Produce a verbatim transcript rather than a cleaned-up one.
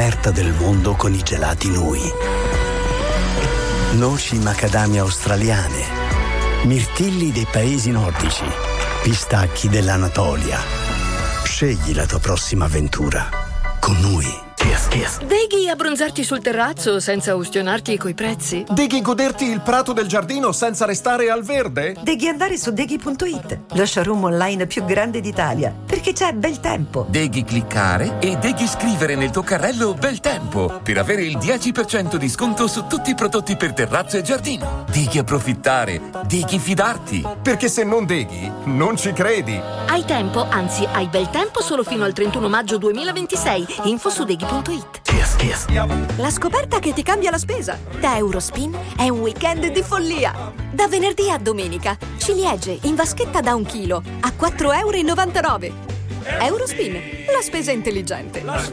scoperta del mondo con i gelati Nui. Noci macadamia australiane, mirtilli dei paesi nordici, pistacchi dell'Anatolia. Scegli la tua prossima avventura con Nui. Kiss, kiss. Deghi abbronzarti sul terrazzo senza ustionarti coi prezzi? Deghi goderti il prato del giardino senza restare al verde? Deghi andare su deghi punto it, lo showroom online più grande d'Italia, perché c'è bel tempo. Deghi cliccare e deghi scrivere nel tuo carrello bel tempo per avere il dieci per cento di sconto su tutti i prodotti per terrazzo e giardino. Deghi approfittare, deghi fidarti. Perché se non deghi, non ci credi. Hai tempo, anzi hai bel tempo solo fino al trentuno maggio duemilaventisei. Info su deghi punto it. Kiss, kiss. La scoperta che ti cambia la spesa. Da Eurospin è un weekend di follia. Da venerdì a domenica, ciliegie in vaschetta da un chilo a quattro e novantanove euro. Eurospin, la spesa intelligente.